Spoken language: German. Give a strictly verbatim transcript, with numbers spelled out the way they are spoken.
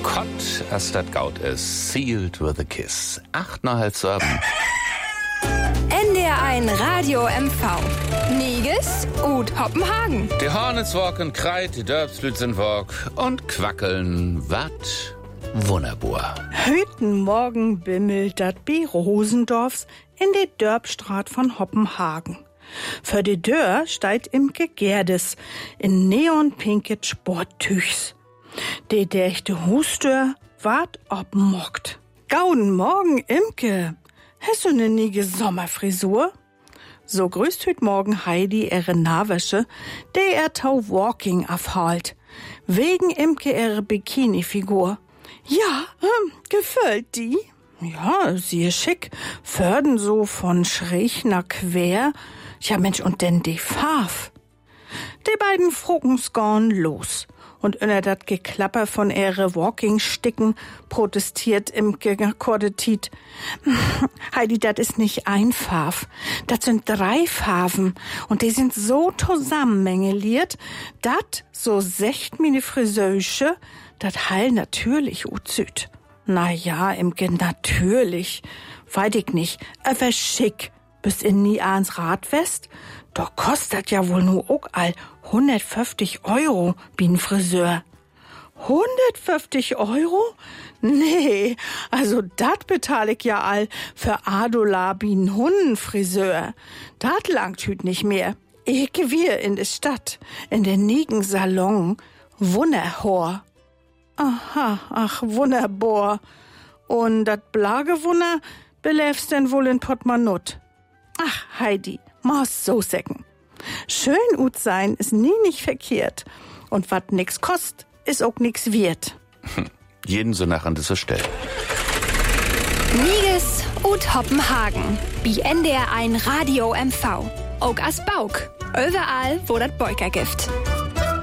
Kott, as dat gaut is, sealed with a kiss. Acht nach halb sieben. N D R eins Radio M V. Niges und Hoppenhagen. Die Hornets walken kreit, die Dörpslüt sind walk und quackeln, wat wunderbar. Heuten Morgen bimmelt dat bi Rosendorfs in de Dörpstraat von Hoppenhagen. Für de Dörr steit Imke Gerdes in neonpinket Sporttüchs. De dächte Hustür ward obmockt. Gauden Morgen, Imke. Hast du ne nige Sommerfrisur? So grüßt hüt Morgen Heidi ihre Nahwäsche, der er tau Walking afhalt. Wegen Imke ihre Bikini-Figur. Ja, hm, gefällt die? Ja, sie ist schick. Förden so von schräg nach quer. Ja, Mensch, und denn die Farf. Die beiden Fruckens gorn los. Und unter dat Geklapper von ihre Walking-Sticken protestiert Imke Kordetit. Heidi, dat ist nicht ein Farf. Dat sind drei Farben. Und die sind so zusammengeliert, dat, so secht mine Friseusche, dat heil natürlich uzüt. Na ja, Imke, natürlich. Weiß ich nicht. Aber schick. Bist in nie ans Radwest? Doch kostet ja wohl nur auch all hundertfünfzig Euro, wie ein Friseur. hundertfünfzig Euro? Nee, also dat bezahl ich ja all für Adola wie ein Hundenfriseur. Dat langt hüt nicht mehr. Ich wir in de Stadt, in den nigen Salon. Wunderhor. Aha, ach, wunderbar. Und dat Blagewunder beläfst denn wohl in Portemonnaie. Ach, Heidi, muss so säcken. Schön ut sein ist nie nicht verkehrt. Und wat nix kost, ist auch nix wert. Hm, jeden so nach an dieser Stelle. Niges und Hoppenhagen. Bi N D R eins Radio M V. Auch as Bauk. Überall, wo dat Beuker gibt.